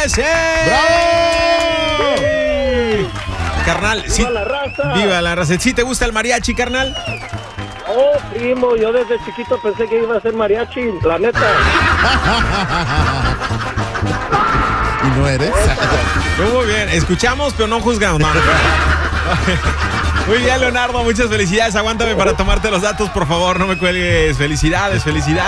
USA. ¡Bravo! Carnal, sí. ¡Viva la raza! Viva la raza. ¿Sí te gusta el mariachi, carnal? Oh, primo, yo desde chiquito pensé que iba a ser mariachi, la neta. ¿Y no eres? Muy bien, escuchamos pero no juzgamos. No. Muy bien, Leonardo, muchas felicidades. Aguántame para tomarte los datos, por favor, no me cuelgues. Felicidades.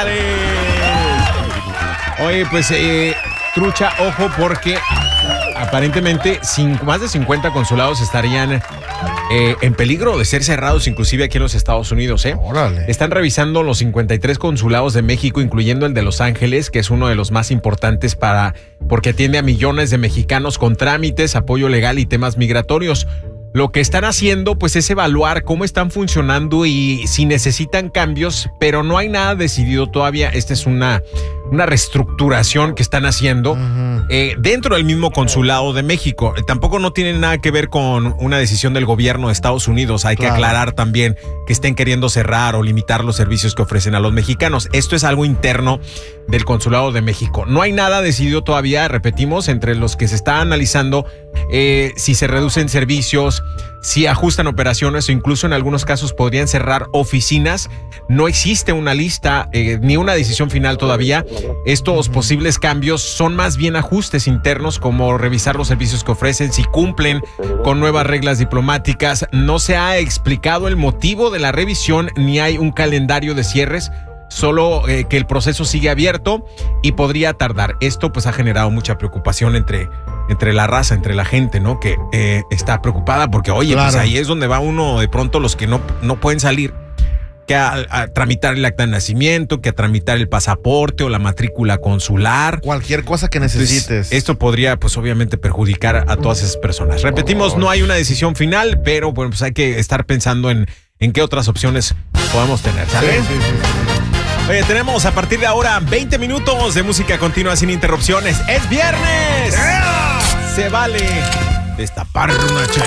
Oye, pues, trucha, ojo, porque aparentemente más de 50 consulados estarían en peligro de ser cerrados, inclusive aquí en los Estados Unidos. Órale. Están revisando los 53 consulados de México, incluyendo el de Los Ángeles, que es uno de los más importantes porque atiende a millones de mexicanos con trámites, apoyo legal y temas migratorios. Lo que están haciendo, pues, es evaluar cómo están funcionando y si necesitan cambios, pero no hay nada decidido todavía. Esta es una reestructuración que están haciendo dentro del mismo consulado de México. Tampoco no tiene nada que ver con una decisión del gobierno de Estados Unidos. Hay que aclarar también que estén queriendo cerrar o limitar los servicios que ofrecen a los mexicanos. Esto es algo interno del consulado de México. No hay nada decidido todavía, repetimos, entre los que se está analizando si se reducen servicios, si ajustan operaciones o incluso en algunos casos podrían cerrar oficinas. No existe una lista ni una decisión final todavía. Estos posibles cambios son más bien ajustes internos, como revisar los servicios que ofrecen, si cumplen con nuevas reglas diplomáticas. No se ha explicado el motivo de la revisión ni hay un calendario de cierres. Solo que el proceso sigue abierto y podría tardar. Esto pues ha generado mucha preocupación entre la raza, entre la gente, ¿no? Que está preocupada porque, oye, pues ahí es donde va uno de pronto los que no pueden salir, que a tramitar el acta de nacimiento, que a tramitar el pasaporte o la matrícula consular. Cualquier cosa que necesites. Entonces, esto podría, pues, obviamente perjudicar a todas esas personas. Repetimos, no hay una decisión final, pero bueno, pues hay que estar pensando en qué otras opciones podamos tener, ¿sabes? Sí. Oye, tenemos a partir de ahora 20 minutos de música continua sin interrupciones. ¡Es viernes! ¡Yeah! Se vale destapar una chela.